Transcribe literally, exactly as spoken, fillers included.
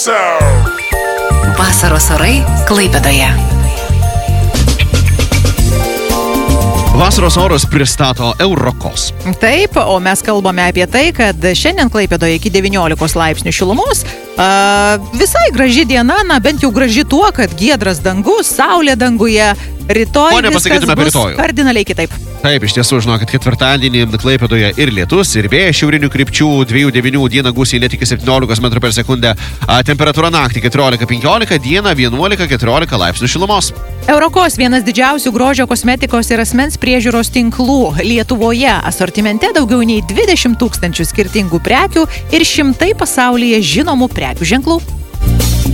Vasaros orai Klaipėdoje. Vasaros orus pristato Eurokos. Taip, o mes kalbame apie tai, kad šiandien Klaipėdoje iki devyniolikos laipsnių šilumos. A, visai graži diena, na bent jau graži tuo, kad giedras dangus, saulė danguje. Rytoj Ko nepasakytume apie rytojų? Kardinaliai kitaip. Taip, iš tiesų, žinokit, ketvirtadienį Klaipėdoje ir lietus, ir vėjas šiaurinių krypčių, dviejų devynių dieną gūsiai net iki septyniolikos metrų per sekundę. A, temperatūra naktį keturiolika penkiolika, dieną vienuolika keturiolika laipsnių šilumos. Eurokos vienas didžiausių grožio kosmetikos ir asmens priežiūros tinklų Lietuvoje. Asortimente daugiau nei dvidešimt tūkstančių skirtingų prekių ir šimtai pasaulyje žinomų prekių ženklų.